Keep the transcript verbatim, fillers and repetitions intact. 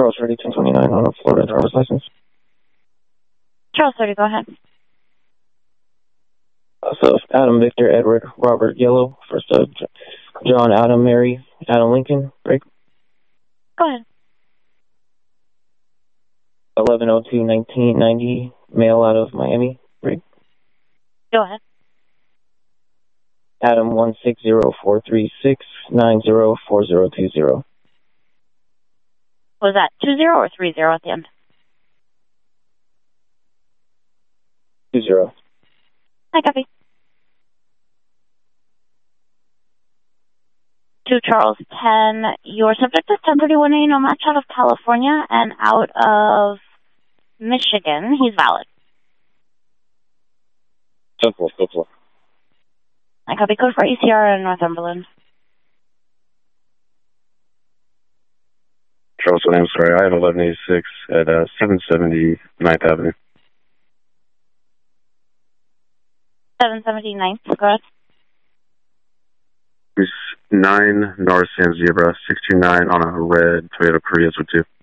Charles thirty, ten twenty-nine on a Florida driver's license. Charles thirty, go ahead. Uh, so, Adam, Victor, Edward, Robert, Yellow. First, uh, John, Adam, Mary, Adam, Lincoln. Break. Go ahead. eleven oh two nineteen ninety, male out of Miami. Break. Go ahead. Adam, one six zero four three six nine zero four zero two zero. Was that two zero or three zero at the end? two zero. I copy. To Charles ten, your subject is ten thirty-one A, no match out of California and out of Michigan. He's valid. ten four, ten four. I copy. Code for E C R in Northumberland. Charles, I'm sorry. I have eleven eighty-six at uh, seven seventy ninth Avenue. seven seventy-ninth, go ahead. There's nine Narsan Zebra, six two nine on a red Toyota Prius with two.